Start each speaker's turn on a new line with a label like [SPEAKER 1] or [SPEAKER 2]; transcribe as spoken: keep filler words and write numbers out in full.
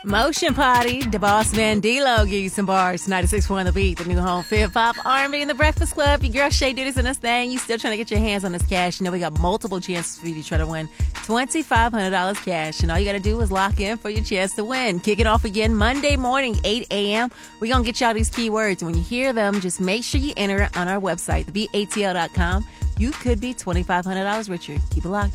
[SPEAKER 1] Motion Party, the boss man D-Lo give you some bars. ninety-six point one The Beat, the new home for hip-hop, R and B, and the Breakfast Club. Your girl Shay Duty's in this thing. You still trying to get your hands on this cash. You know we got multiple chances for you to try to win twenty-five hundred dollars cash. And all you got to do is lock in for your chance to win. Kick it off again Monday morning, eight a.m. We're going to get y'all these keywords. And when you hear them, just make sure you enter it on our website, the beat A T L dot com. You could be twenty-five hundred dollars richer. Keep it locked.